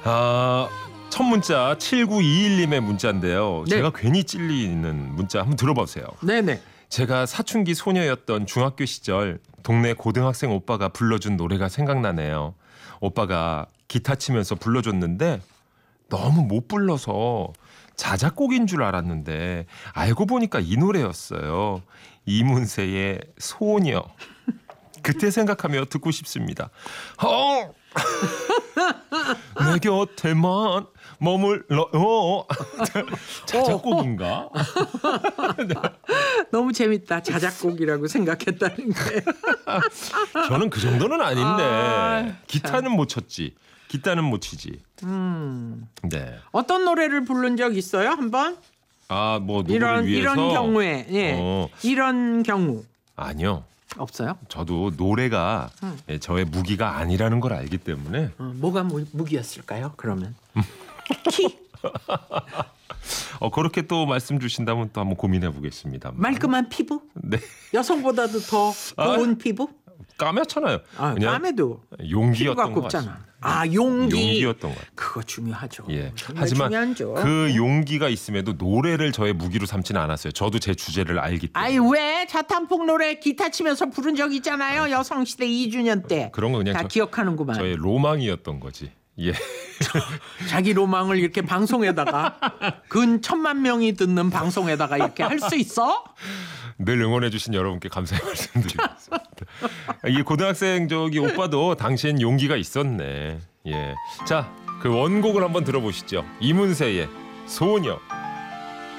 첫 문자 7921님의 문자인데요. 네. 제가 괜히 찔리는 문자 한번 들어보세요. 네네. 제가 사춘기 소녀였던 중학교 시절 동네 고등학생 오빠가 불러준 노래가 생각나네요. 오빠가 기타 치면서 불러줬는데 너무 못 불러서 자작곡인 줄 알았는데 알고 보니까 이 노래였어요. 이문세의 소녀. 그때 생각하며 듣고 싶습니다. 내 곁에만 머물러요. 자작곡인가? 너무 재밌다. 자작곡이라고 생각했다는 게. 저는 그 정도는 아닌데 아, 기타는 못 쳤지. 기타는 못 치지. 네. 어떤 노래를 부른 적 있어요? 한번? 뭐 누구를 위해서? 이런 경우에. 예. 이런 경우. 아니요. 없어요? 저도 노래가 저의 무기가 아니라는 걸 알기 때문에. 뭐가 무기였을까요? 그러면. 키. 그렇게 또 말씀 주신다면 또 한번 고민해 보겠습니다. 말끔한 피부? 네. 여성보다도 더 고운 피부? 까맣잖아요. 그냥 까매도 용기였던 피부가 것 같습니다. 곱잖아. 용기. 용기였던 것 같아요. 그거 중요하죠. 예. 정말 하지만 중요하죠. 그 용기가 있음에도 노래를 저의 무기로 삼지는 않았어요. 저도 제 주제를 알기 때문에. 아이 왜 자탄풍 노래 기타 치면서 부른 적 있잖아요. 여성시대 2주년 때. 그런 거 그냥 다 기억하는구만. 저의 로망이었던 거지. 예. 자기 로망을 이렇게 방송에다가 근 1,000만 명이 듣는 방송에다가 이렇게 할 수 있어? 늘 응원해 주신 여러분께 감사의 말씀드리겠습니다. 이 고등학생 오빠도 당시엔 용기가 있었네. 예. 자, 그 원곡을 한번 들어보시죠. 이문세의 소녀.